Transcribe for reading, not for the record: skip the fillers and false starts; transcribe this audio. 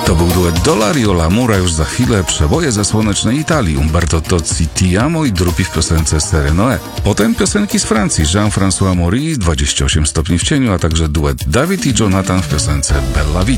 To był duet Dollario L'Amura, już za chwilę przeboje ze słonecznej Italii, Umberto Tozzi Ti amo i Drupi w piosence Sereno E. Potem piosenki z Francji, Jean-François Maury, 28 stopni w cieniu, a także duet David i Jonathan w piosence Bella Vita.